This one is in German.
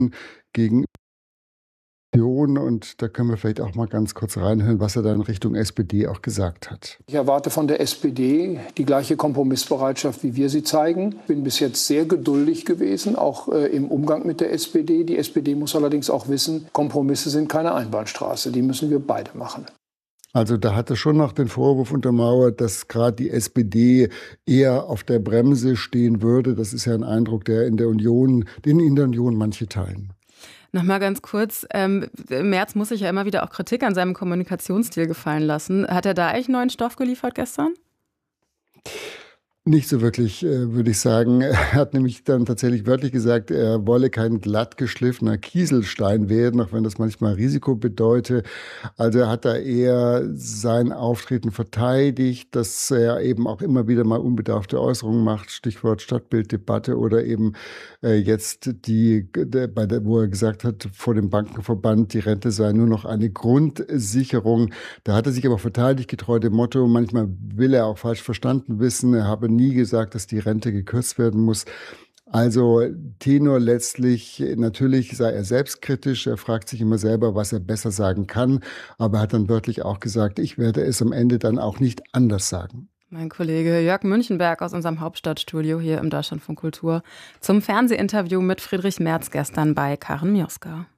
gegen und da können wir vielleicht auch mal ganz kurz reinhören, was er dann Richtung SPD auch gesagt hat. Ich erwarte von der SPD die gleiche Kompromissbereitschaft, wie wir sie zeigen. Ich bin bis jetzt sehr geduldig gewesen, auch im Umgang mit der SPD. Die SPD muss allerdings auch wissen, Kompromisse sind keine Einbahnstraße. Die müssen wir beide machen. Also da hat er schon noch den Vorwurf untermauert, dass gerade die SPD eher auf der Bremse stehen würde. Das ist ja ein Eindruck, den in der Union manche teilen. Nochmal ganz kurz, Merz muss sich ja immer wieder auch Kritik an seinem Kommunikationsstil gefallen lassen. Hat er da eigentlich neuen Stoff geliefert gestern? Nicht so wirklich, würde ich sagen. Er hat nämlich dann tatsächlich wörtlich gesagt, er wolle kein glatt geschliffener Kieselstein werden, auch wenn das manchmal Risiko bedeutet. Also er hat da eher sein Auftreten verteidigt, dass er eben auch immer wieder mal unbedarfte Äußerungen macht, Stichwort Stadtbilddebatte oder eben jetzt wo er gesagt hat, vor dem Bankenverband, die Rente sei nur noch eine Grundsicherung. Da hat er sich aber verteidigt, getreu dem Motto, manchmal will er auch falsch verstanden wissen, er habe nie gesagt, dass die Rente gekürzt werden muss. Also Tenor letztlich, natürlich sei er selbstkritisch, er fragt sich immer selber, was er besser sagen kann, aber er hat dann wörtlich auch gesagt, ich werde es am Ende dann auch nicht anders sagen. Mein Kollege Jörg Münchenberg aus unserem Hauptstadtstudio hier im Deutschlandfunk Kultur zum Fernsehinterview mit Friedrich Merz gestern bei Karen Mioska.